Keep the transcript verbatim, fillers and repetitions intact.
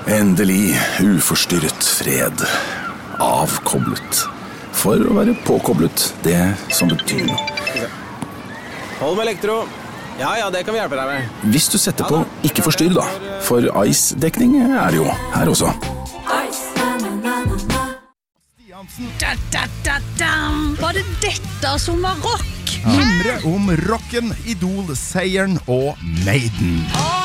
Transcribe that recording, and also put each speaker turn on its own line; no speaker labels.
Endelig uforstyrret fred. Avkoblet. For å være påkoblet, det som betyr noe.
Hold med elektro. Ja, ja, det kan vi hjelpe deg med.
Hvis du setter på ikke forstyrr da, for Ice-dekning er jo her også.
Da, da, da, da. Var det dette som var rock?
Mimre om rocken, Idol, Seieren og Maiden.